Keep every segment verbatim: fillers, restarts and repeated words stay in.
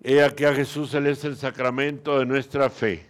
He aquí a Jesús, Él es el sacramento de nuestra fe.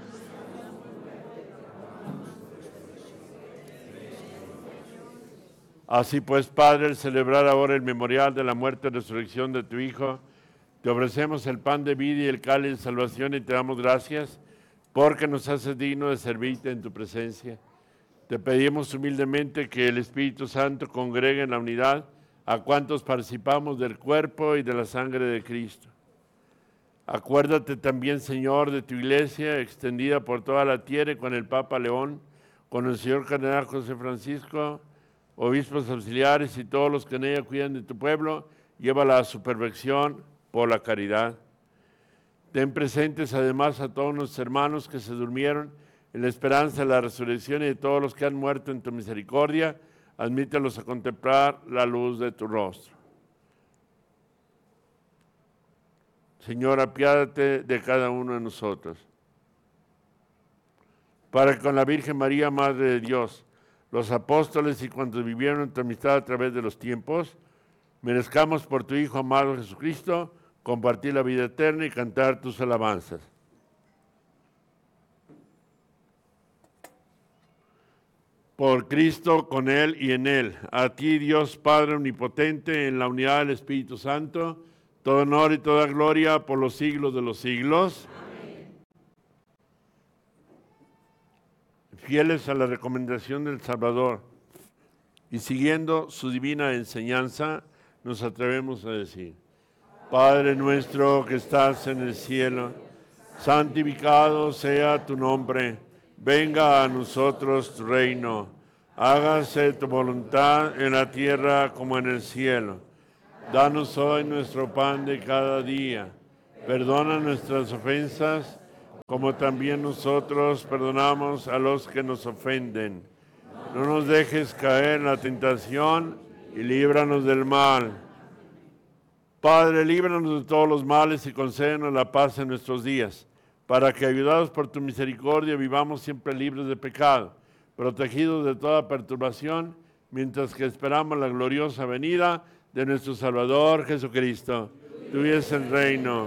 Así pues, Padre, al celebrar ahora el memorial de la muerte y resurrección de tu Hijo, te ofrecemos el pan de vida y el cáliz de salvación y te damos gracias porque nos haces digno de servirte en tu presencia. Te pedimos humildemente que el Espíritu Santo congregue en la unidad a cuantos participamos del cuerpo y de la sangre de Cristo. Acuérdate también, Señor, de tu iglesia extendida por toda la tierra y con el Papa León, con el señor Cardenal José Francisco, obispos auxiliares y todos los que en ella cuidan de tu pueblo, llévala a su perfección por la caridad. Ten presentes además a todos nuestros hermanos que se durmieron en la esperanza de la resurrección y de todos los que han muerto en tu misericordia, admítelos a contemplar la luz de tu rostro. Señor, apiádate de cada uno de nosotros, para que con la Virgen María, Madre de Dios, los apóstoles y cuantos vivieron en tu amistad a través de los tiempos, merezcamos por tu Hijo amado Jesucristo compartir la vida eterna y cantar tus alabanzas. Por Cristo, con Él y en Él, a ti, Dios Padre omnipotente, en la unidad del Espíritu Santo, todo honor y toda gloria por los siglos de los siglos. Amén. Fieles a la recomendación del Salvador y siguiendo su divina enseñanza, nos atrevemos a decir: Padre nuestro que estás en el cielo, santificado sea tu nombre, venga a nosotros tu reino, hágase tu voluntad en la tierra como en el cielo. Danos hoy nuestro pan de cada día. Perdona nuestras ofensas, como también nosotros perdonamos a los que nos ofenden. No nos dejes caer en la tentación y líbranos del mal. Padre, líbranos de todos los males y concédenos la paz en nuestros días, para que, ayudados por tu misericordia, vivamos siempre libres de pecado, protegidos de toda perturbación, mientras que esperamos la gloriosa venida de nuestro Salvador Jesucristo. Tuyo es el reino.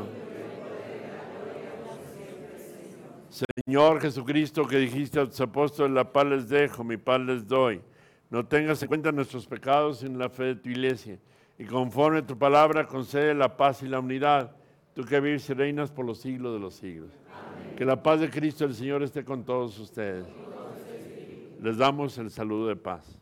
Señor Jesucristo, que dijiste a tus apóstoles: la paz les dejo, mi paz les doy. No tengas en cuenta nuestros pecados en la fe de tu iglesia, y conforme a tu palabra concede la paz y la unidad, tú que vives y reinas por los siglos de los siglos. Amén. Que la paz de Cristo el Señor esté con todos ustedes. Les damos el saludo de paz.